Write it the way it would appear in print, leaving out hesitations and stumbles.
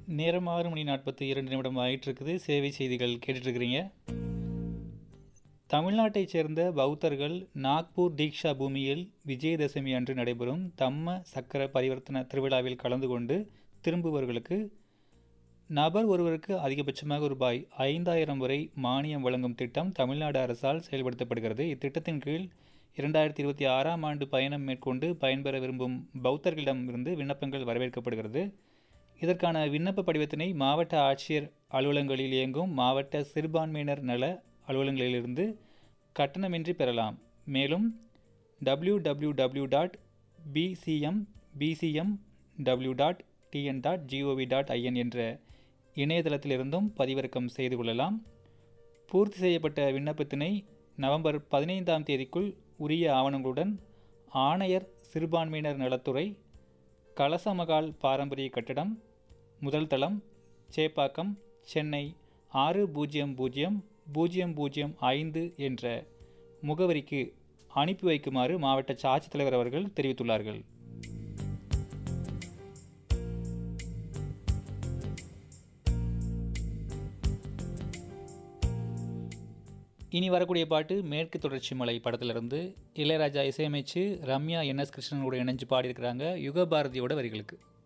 நேரம் 6:42 ஆயிட்டிருக்குது. சேவை செய்திகள் கேட்டுட்ருக்கிறீங்க. தமிழ்நாட்டைச் சேர்ந்த பௌத்தர்கள் நாக்பூர் தீக்ஷா பூமியில் விஜயதசமி அன்று நடைபெறும் தம்ம சக்கர பரிவர்த்தன திருவிழாவில் கலந்து கொண்டு திரும்புபவர்களுக்கு நபர் ஒருவருக்கு அதிகபட்சமாக ரூபாய் 5,000 வரை மானியம் வழங்கும் திட்டம் தமிழ்நாடு அரசால் செயல்படுத்தப்படுகிறது. இத்திட்டத்தின் கீழ் 2026ஆம் ஆண்டு பயணம் மேற்கொண்டு பயன்பெற விரும்பும் பௌத்தர்களிடமிருந்து விண்ணப்பங்கள் வரவேற்கப்படுகிறது. இதற்கான விண்ணப்ப படிவத்தினை மாவட்ட ஆட்சியர் அலுவலகங்களில் இயங்கும் மாவட்ட சிறுபான்மையினர் நல அலுவலகங்களிலிருந்து கட்டணமின்றி பெறலாம். மேலும் www.bcmw.tn.gov.in என்ற இணையதளத்திலிருந்தும் பதிவிறக்கம் செய்து கொள்ளலாம். பூர்த்தி செய்யப்பட்ட விண்ணப்பத்தினை நவம்பர் 15ஆம் தேதிக்குள் உரிய ஆவணங்களுடன் ஆணையர் சிறுபான்மையினர் நலத்துறை, கலசமகால் பாரம்பரிய கட்டடம், முதல் தளம், சேப்பாக்கம், சென்னை 600005 என்ற முகவரிக்கு அனுப்பி வைக்குமாறு மாவட்ட ஆட்சித்தலைவர் அவர்கள் தெரிவித்துள்ளார்கள். இனி வரக்கூடிய பாட்டு மேற்கு தொடர்ச்சி மலை படத்திலிருந்து இளையராஜா இசையமைச்சு ரம்யா NS கிருஷ்ணனோட இணைஞ்சு பாடியிருக்கிறாங்க யுகபாரதியோட வரிகளுக்கு.